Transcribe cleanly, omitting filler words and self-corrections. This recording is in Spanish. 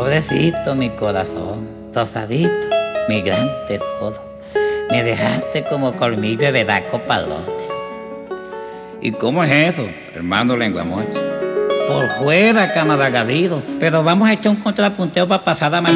Pobrecito mi corazón, tosadito, mi gran tesoro. Me dejaste como colmillo de vedaco palote. ¿Y cómo es eso, hermano Lenguamocha? Por fuera, camaragadido, pero vamos a echar un contrapunteo para pasar a